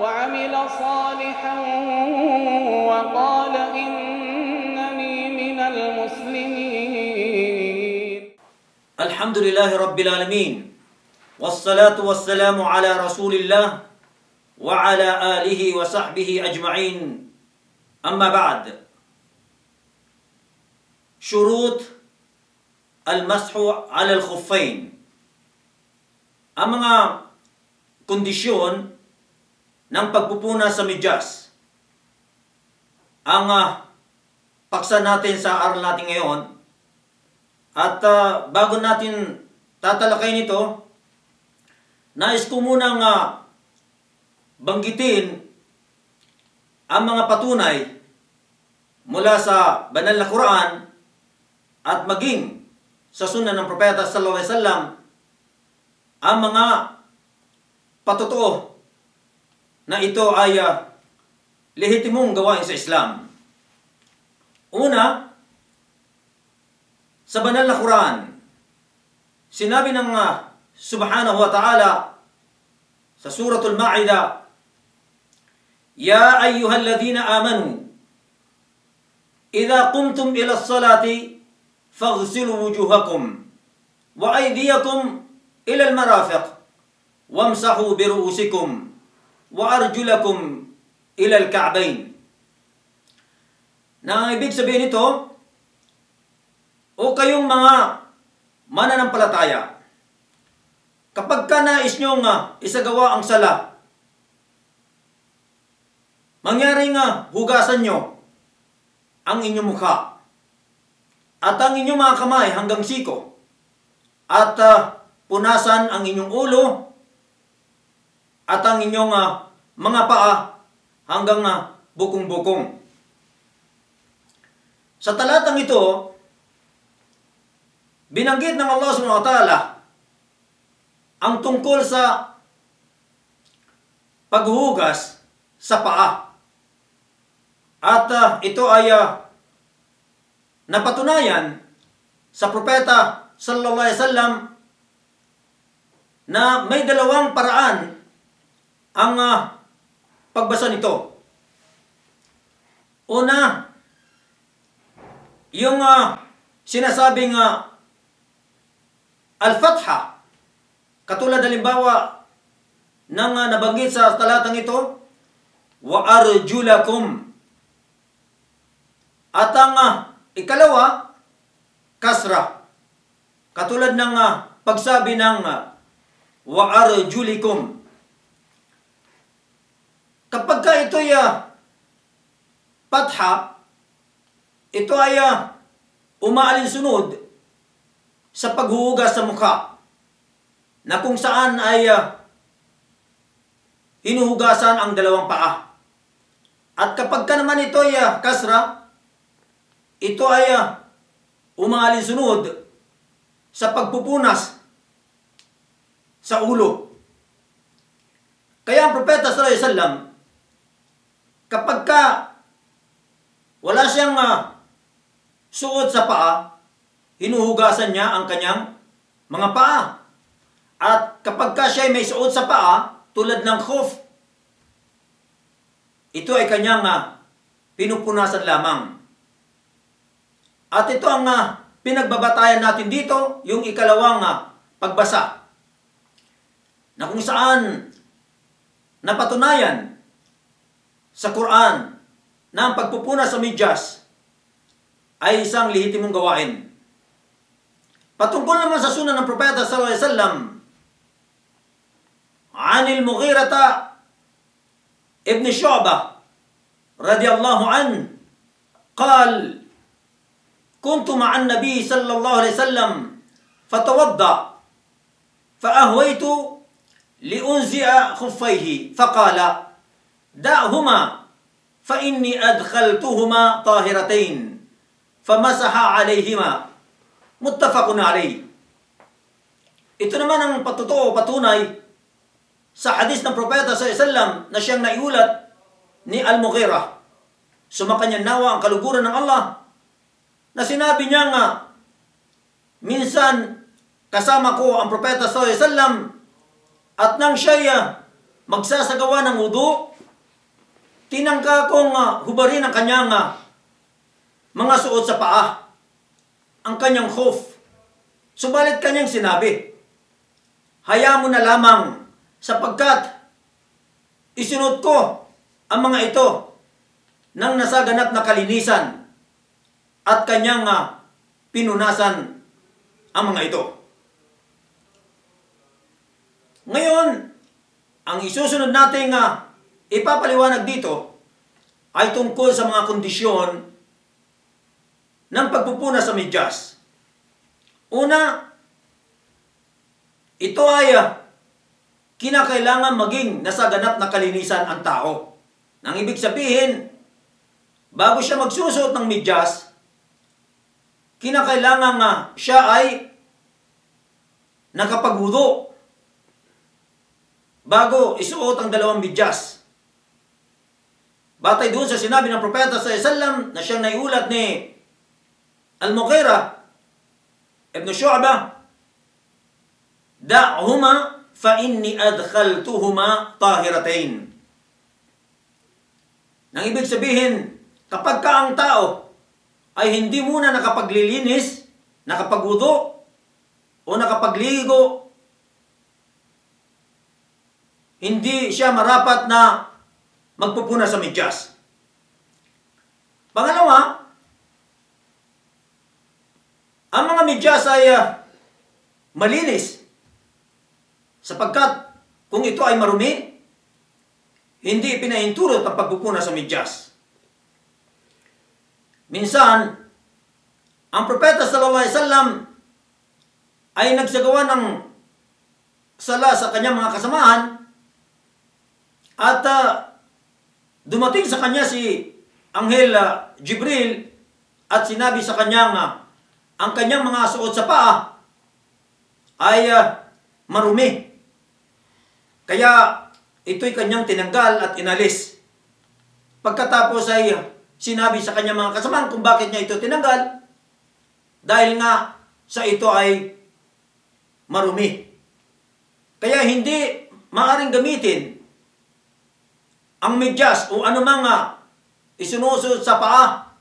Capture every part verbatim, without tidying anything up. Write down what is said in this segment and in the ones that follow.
وعمل صالحا وقال إنني من المسلمين. الحمد لله رب العالمين والصلاة والسلام على رسول الله وعلى آله وصحبه أجمعين. أما بعد، شروط المسح على الخفين. Ang mga kondisyon ng pagpupuna sa medyas. Ang uh, paksa natin sa araw natin ngayon. At uh, bago natin tatalakayin ito, nais ko munang uh, banggitin ang mga patunay mula sa banal na Quran at maging sa sunnah ng Propeta sallallahu alaihi wasallam ang mga patotoo na ito ay uh, lehitimong gawain sa Islam. Una, sa banal na Quran, sinabi ng uh, Subhanahu wa Ta'ala sa Suratul Ma'idah, Ya ayyuhalladhina amanu, idha qumtum ila as-salati faghsilu wujuhakum wa aydiyakum ila al-marafiq wamsahu bi ru'usikum wa arjulakum ila al-ka'bayn. Na ibig sabihin nito, o kayong mga mananampalataya, kapag ka nais nyong uh, isagawa ang sala, mangyaring uh, hugasan nyo ang inyong mukha at ang inyong mga kamay hanggang siko at uh, punasan ang inyong ulo at ang inyong uh, mga paa hanggang uh, bukong-bukong. Sa talatang ito, binanggit ng Allah subhanahu wa ta'ala ang tungkol sa paghuhugas sa paa. At uh, ito ay uh, napatunayan sa propeta sallallahu alaihi wasallam na may dalawang paraan ang uh, pagbasa nito. Una, yung uh, sinasabing uh, al-fatha, katulad halimbawa ng uh, nabanggit sa talatang ito, wa arjulakum. At ang uh, ikalawa, kasra, katulad ng uh, pagsabi ng uh, wa arjulikum. Kapag ka ito'y uh, patha, ito ay uh, umaalinsunod sa paghuhugas sa mukha, na kung saan ay uh, hinuhugasan ang dalawang paa. At kapag ka naman ito ay uh, kasra, ito ay uh, umaalinsunod sa pagpupunas sa ulo. Kaya ang propeta sallallahu alaihi wasallam, kapag ka wala siyang uh, suot sa paa, hinuhugasan niya ang kanyang mga paa. At kapag ka siya may suot sa paa, tulad ng khuf, ito ay kanyang uh, pinupunasan lamang. At ito ang uh, pinagbabatayan natin dito, yung ikalawang uh, pagbasa, na kung saan napatunayan sa Quran na ang pagpupunas sa medyas ay isang lehitimong gawain. Patungkol naman sa sunnah ng Propeta sallallahu alaihi wasallam, Anil Mughirata ibn Shu'bah radiyallahu an, qal kuntu ma'an nabi sallallahu alaihi wasallam fatawadda fa'ahwaytu liunzi'a khuffayhi faqala da'huma fa inni adkhaltuhuma tahiratayn famasaha alayhima muttafaqun alayh. Ito naman ang patotoo, patunay sa hadis ng Propeta sallallahu alaihi wasallam na siyang naiulat ni Al-Mughirah. Sumakanya nawa ang kaluguran ng Allah, na sinabi niya nga, minsan kasama ko ang Propeta sallallahu alaihi wasallam at nang siya magsasagawa ng wudu, tinangka kong uh, hubarin ang kanyang uh, mga suot sa paa, ang kanyang khuf. Subalit kanyang sinabi, hayaan mo na lamang sapagkat isunod ko ang mga ito ng nasaganap na kalinisan at kanyang uh, pinunasan ang mga ito. Ngayon, ang isusunod nating uh, ipapaliwanag dito ay tungkol sa mga kondisyon ng pagpupuna sa medyas. Una, ito ay uh, kinakailangan maging nasaganap na kalinisan ang tao. Nang ibig sabihin, bago siya magsusuot ng medyas, kinakailangan nga uh, siya ay nakapagwudu bago isuot ang dalawang medyas. Batay doon sa sinabi ng propeta sallallahu alaihi wasallam na siyang naiulat ni Al-Mughira ibn Shu'bah, da'huma fa inni adkhaltuhuma tahiratain. Nang ibig sabihin, kapag ka ang tao ay hindi muna nakapaglilinis, nakapagwudu, o nakapagligo, hindi siya marapat na magpupuna sa medyas. Pangalawa, ang mga medyas ay uh, malinis sapagkat kung ito ay marumi, hindi ipinahintulot ang pagpupuna sa medyas. Minsan, ang propeta sallallahu alaihi wasallam ay nagsagawa ng sala sa kanyang mga kasamahan at uh, dumating sa kanya si Anghel uh, Jibril at sinabi sa kanyang uh, ang kanyang mga suot sa paa ay uh, marumi. Kaya ito'y kanyang tinanggal at inalis. Pagkatapos ay uh, sinabi sa kanyang mga kasamahan kung bakit niya ito tinanggal, dahil nga sa ito ay marumi. Kaya hindi maaring gamitin ang medyas o anumang uh, isinusot sa paa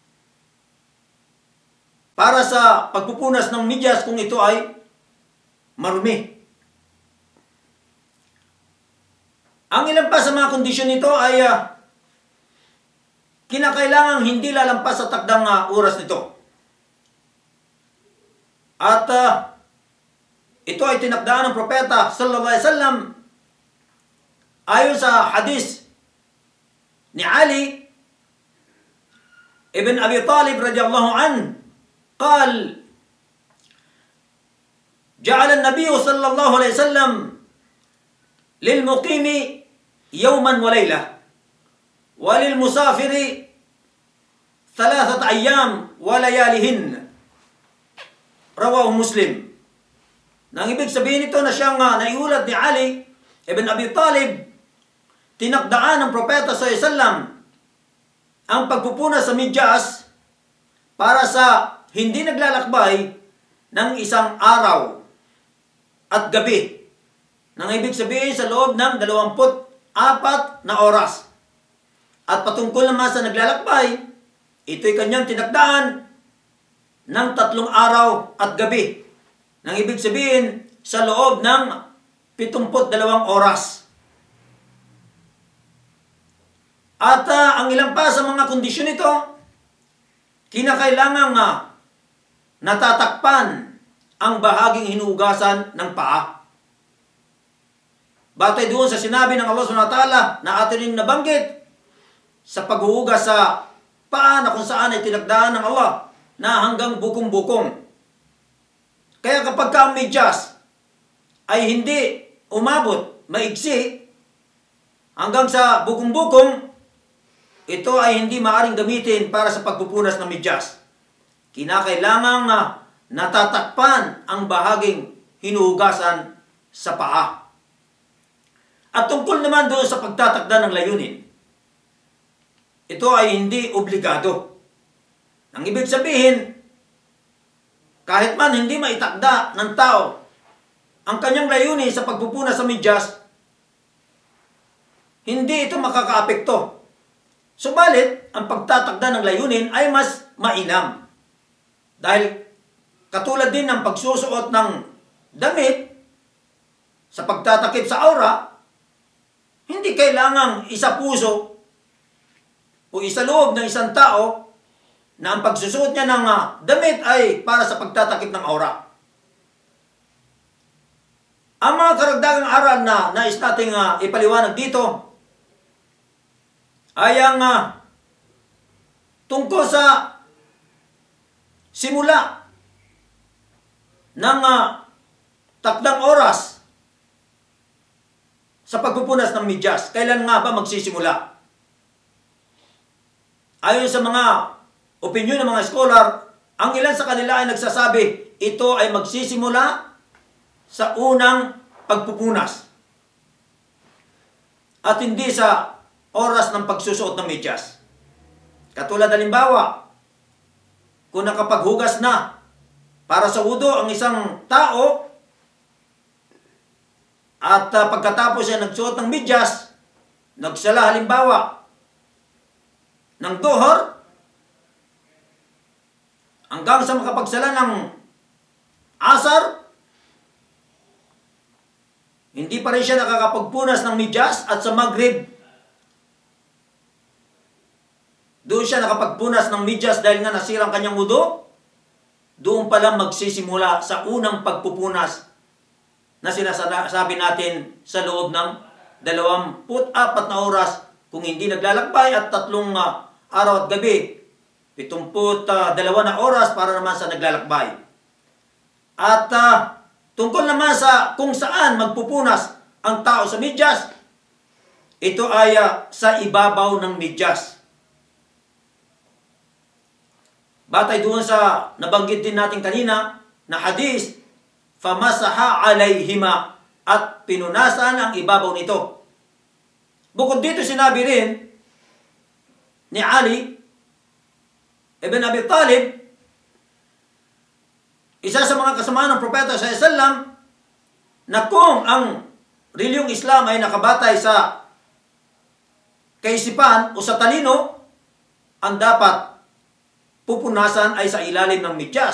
para sa pagpupunas ng medyas kung ito ay marumi. Ang ilan pa sa mga kondisyon nito ay uh, kinakailangang hindi lalampas sa takdang uh, oras nito. At uh, ito ay tinakdaan ng propeta sallallahu alaihi wasallam ayon sa hadis ni Ali ibn Abi Talib radhiyallahu an, قال جعل النبي صلى الله عليه وسلم للمقيم يوما وليلة وللمسافر ثلاثة أيام ولياليهن. رواه مسلم. Nang ibig sabihin ito na siyang uh, naiulat ni Ali ibn Abi Talib, tinakdaan ng propeta sallallahu alaihi wasallam ang pagpupuna sa medyas para sa hindi naglalakbay ng isang araw at gabi. Nang ibig sabihin sa loob ng dalawamput apat na oras. At patungkol naman sa naglalakbay, ito'y kanyang tinakdaan ng tatlong araw at gabi. Nang ibig sabihin sa loob ng pitumput dalawang oras. At uh, ang ilang pa sa mga kondisyon nito, kinakailangang uh, natatakpan ang bahaging hinugasan ng paa. Batay doon sa sinabi ng Allah subhanahu wa ta'ala na atin nabanggit sa paghuhugas sa paa na kung saan ay tinakdaan ng Allah na hanggang bukong-bukong. Kaya kapag ka ang medyas ay hindi umabot, maigsi, hanggang sa bukong-bukong, ito ay hindi maaaring gamitin para sa pagpupunas ng medyas. Kinakailangang uh, natatakpan ang bahaging hinuhugasan sa paa. At tungkol naman doon sa pagtatakda ng layunin, ito ay hindi obligado. Ang ibig sabihin, kahit man hindi maitakda ng tao ang kanyang layunin sa pagpupunas sa medyas, hindi ito makakaapekto Subalit, ang pagtatakda ng layunin ay mas mainam. Dahil katulad din ng pagsusuot ng damit sa pagtatakip sa aura, hindi kailangang isa puso o isa loob ng isang tao na ang pagsusuot niya ng uh, damit ay para sa pagtatakip ng aura. Ang mga karagdagang aral na nais nating uh, ipaliwanag dito ay ang uh, tungkol sa simula ng uh, takdang oras sa pagpupunas ng medyas. Kailan nga ba magsisimula? Ayon sa mga opinyon ng mga scholar, ang ilan sa kanila ay nagsasabi, ito ay magsisimula sa unang pagpupunas at hindi sa oras ng pagsusuot ng medyas. Katulad halimbawa, kung nakapaghugas na para sa wudu ang isang tao at uh, pagkatapos siya nagsuot ng medyas, nagsala halimbawa ng duhur, hanggang sa makapagsala ng asar, hindi pa rin siya nakakapagpunas ng medyas, at sa maghrib, doon siya nakapagpunas ng medyas dahil nga nasirang kanyang wudu, doon pa lang magsisimula sa unang pagpupunas na sinasabi natin sa loob ng dalawampu't apat na oras kung hindi naglalakbay, at tatlong uh, araw at gabi, pitungput uh, dalawa na oras para naman sa naglalakbay. At uh, tungkol naman sa kung saan magpupunas ang tao sa medyas, ito ay uh, sa ibabaw ng medyas. Batay doon sa nabanggit din natin kanina na hadis, famasaha alayhima, at pinunasan ang ibabaw nito. Bukod dito sinabi rin ni Ali ibn Abi Talib, isa sa mga kasama ng propeta sallallahu alaihi wasallam, na kung ang reliyong Islam ay nakabatay sa kaisipan o sa talino, ang dapat pupunasan ay sa ilalim ng medyas.